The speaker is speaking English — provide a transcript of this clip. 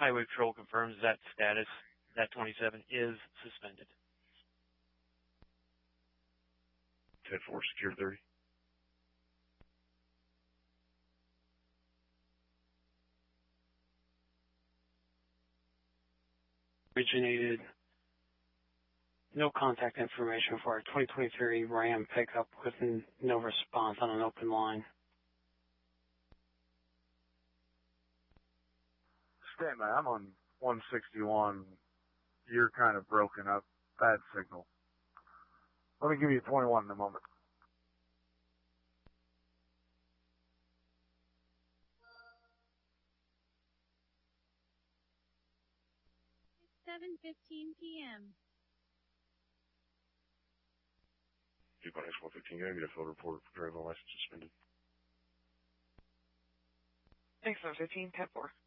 Highway Patrol confirms that status, that 27 is suspended. 10-4, secure 30. Originated no contact information for our 2023 Ram pickup with no response on an open line. Stand by, I'm on 161. You're kind of broken up. Bad signal. Let me give you 21 in a moment. 7:15 p.m. 2.X115, get a field report for driving license suspended. Thanks, 15, 10-4.